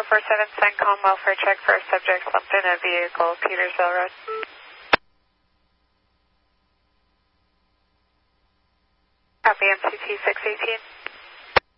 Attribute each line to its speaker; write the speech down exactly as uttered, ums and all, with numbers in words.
Speaker 1: four seven, CENTCOM, welfare check for a subject slumped in a vehicle, Petersville Road. Copy, M C T six eighteen.